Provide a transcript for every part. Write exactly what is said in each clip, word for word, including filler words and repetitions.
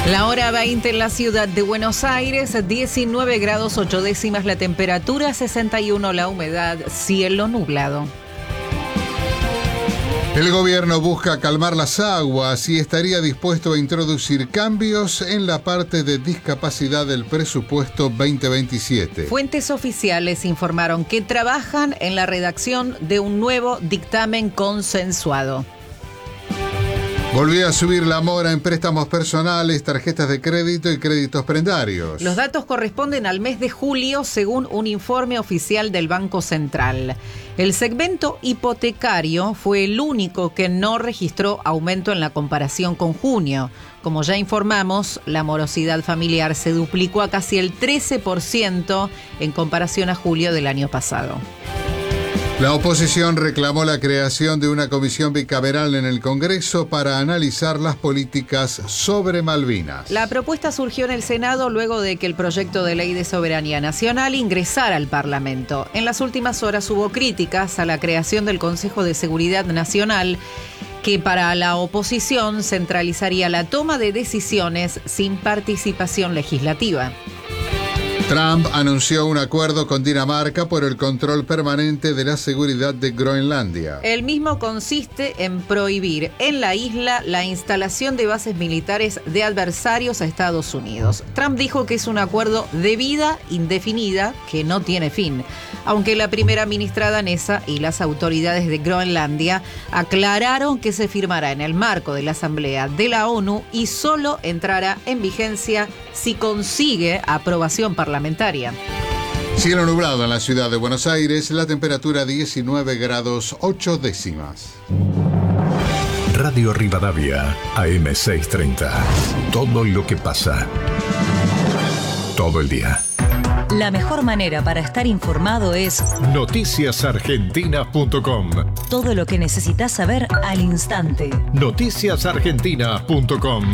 La hora veinte en la ciudad de Buenos Aires, diecinueve grados ocho décimas la temperatura, sesenta y uno la humedad, cielo nublado. El gobierno busca calmar las aguas y estaría dispuesto a introducir cambios en la parte de discapacidad del presupuesto veinte veintisiete. Fuentes oficiales informaron que trabajan en la redacción de un nuevo dictamen consensuado. Volvió a subir la mora en préstamos personales, tarjetas de crédito y créditos prendarios. Los datos corresponden al mes de julio, según un informe oficial del Banco Central. El segmento hipotecario fue el único que no registró aumento en la comparación con junio. Como ya informamos, la morosidad familiar se duplicó a casi el trece por ciento en comparación a julio del año pasado. La oposición reclamó la creación de una comisión bicameral en el Congreso para analizar las políticas sobre Malvinas. La propuesta surgió en el Senado luego de que el proyecto de ley de soberanía nacional ingresara al Parlamento. En las últimas horas hubo críticas a la creación del Consejo de Seguridad Nacional, que para la oposición centralizaría la toma de decisiones sin participación legislativa. Trump anunció un acuerdo con Dinamarca por el control permanente de la seguridad de Groenlandia. El mismo consiste en prohibir en la isla la instalación de bases militares de adversarios a Estados Unidos. Trump dijo que es un acuerdo de vida indefinida que no tiene fin, aunque la primera ministra danesa y las autoridades de Groenlandia aclararon que se firmará en el marco de la Asamblea de la ONU y solo entrará en vigencia si consigue aprobación parlamentaria. Cielo nublado en la ciudad de Buenos Aires, la temperatura diecinueve grados ocho décimas. Radio Rivadavia, A M seiscientos treinta. Todo lo que pasa. Todo el día. La mejor manera para estar informado es noticias argentinas punto com. Todo lo que necesitas saber al instante. noticias argentinas punto com.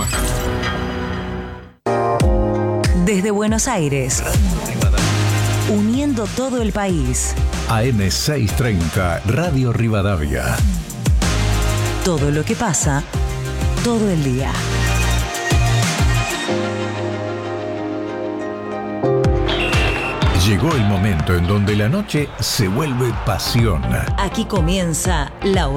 Desde Buenos Aires, uniendo todo el país. A M seiscientos treinta, Radio Rivadavia. Todo lo que pasa, todo el día. Llegó el momento en donde la noche se vuelve pasión. Aquí comienza la